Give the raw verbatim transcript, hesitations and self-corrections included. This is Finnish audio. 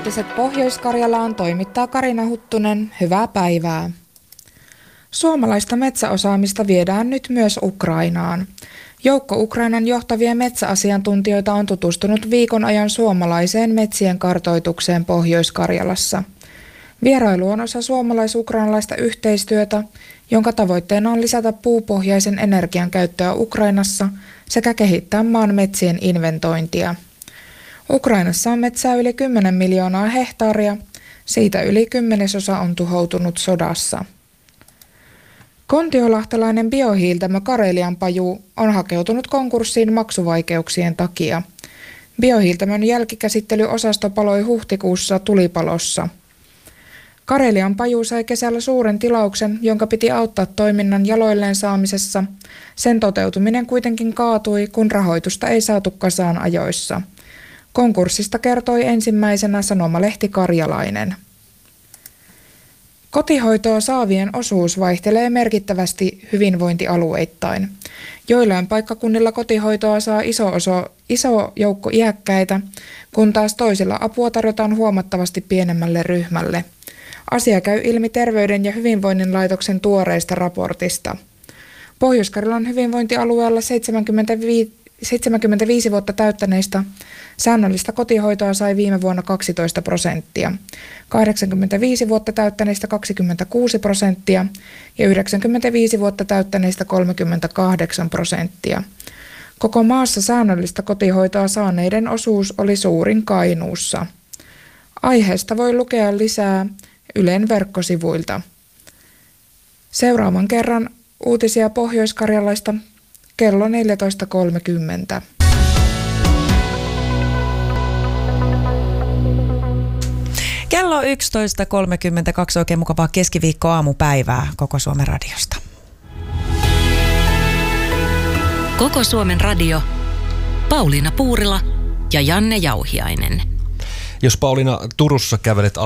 uutiset Pohjois-Karjalaan toimittaa Karina Huttunen. Hyvää päivää. Suomalaista metsäosaamista viedään nyt myös Ukrainaan. Joukko Ukrainan johtavia metsäasiantuntijoita on tutustunut viikon ajan suomalaiseen metsien kartoitukseen Pohjois-Karjalassa. Vierailu on osa suomalais-ukrainalaista yhteistyötä, jonka tavoitteena on lisätä puupohjaisen energian käyttöä Ukrainassa sekä kehittää maan metsien inventointia. Ukrainassa on metsää yli kymmenen miljoonaa hehtaaria, siitä yli kymmenesosa on tuhoutunut sodassa. Kontiolahtelainen biohiiltämö Karelian paju on hakeutunut konkurssiin maksuvaikeuksien takia. Biohiiltämön jälkikäsittelyosasto paloi huhtikuussa tulipalossa. Karelian paju sai kesällä suuren tilauksen, jonka piti auttaa toiminnan jaloilleen saamisessa. Sen toteutuminen kuitenkin kaatui, kun rahoitusta ei saatu kasaan ajoissa. Konkurssista kertoi ensimmäisenä sanomalehti Karjalainen. Kotihoitoa saavien osuus vaihtelee merkittävästi hyvinvointialueittain. Joillain paikkakunnilla kotihoitoa saa iso, oso, iso joukko iäkkäitä, kun taas toisilla apua tarjotaan huomattavasti pienemmälle ryhmälle. Asia käy ilmi Terveyden ja hyvinvoinnin laitoksen tuoreista raportista. Pohjois-Karjalan hyvinvointialueella seitsemänkymmentäviisi vuotta täyttäneistä säännöllistä kotihoitoa sai viime vuonna kaksitoista prosenttia, kahdeksankymmentäviisi vuotta täyttäneistä kaksikymmentäkuusi prosenttia ja yhdeksänkymmentäviisi vuotta täyttäneistä kolmekymmentäkahdeksan prosenttia. Koko maassa säännöllistä kotihoitoa saaneiden osuus oli suurin Kainuussa. Aiheesta voi lukea lisää Ylen verkkosivuilta. Seuraavan kerran uutisia Pohjois-Karjalaista kello neljätoista kolmekymmentä. Kello yksitoista kolmekymmentäkaksi, oikein mukavaa keskiviikko-aamupäivää Koko Suomen radiosta. Koko Suomen radio, Pauliina Puurila ja Janne Jauhiainen. Jos Pauliina Turussa kävelet